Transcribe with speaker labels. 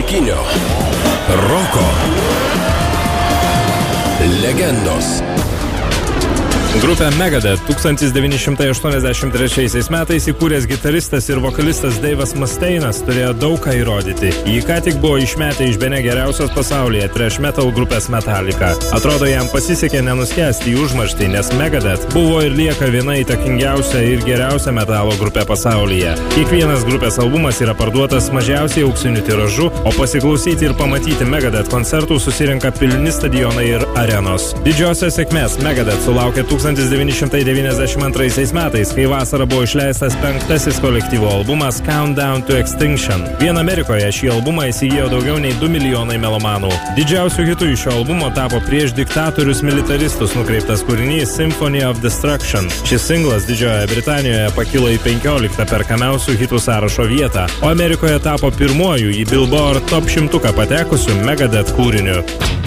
Speaker 1: Šiuolaikinio roko legendos.
Speaker 2: Grupę Megadeth 1983 metais įkūręs gitaristas ir vokalistas Dave'as Mustaine'as turėjo daug ką įrodyti. Jį ką tik buvo išmetę iš bene geriausios pasaulyje thrash metal grupės Metallica. Atrodo, jam pasisekė nenuskęsti į užmarštį, nes Megadeth buvo ir lieka viena įtakingiausia ir geriausia metalo grupė pasaulyje. Kiekvienas grupės albumas yra parduotas mažiausiai auksiniu tiražu, o pasiklausyti ir pamatyti Megadeth koncertų susirenka pilni stadionai ir arenos. Didžiosios sėkmės Megadeth sulaukė 1992 metais, kai vasarą buvo išleistas 5. kolektyvo albumas Countdown to Extinction. Vien Amerikoje šį albumą įsigijo daugiau nei 2 milijonai melomanų. Didžiausiu hitu iš šio albumo tapo prieš diktatorius militaristus nukreiptas kūrinys Symphony of Destruction. Šis singlas Didžiojoje Britanijoje pakilo į 15 perkamiausių hitų sąrašo vietą, o Amerikoje tapo pirmuoju į Billboard Top 100 patekusiu Megadeth kūriniu.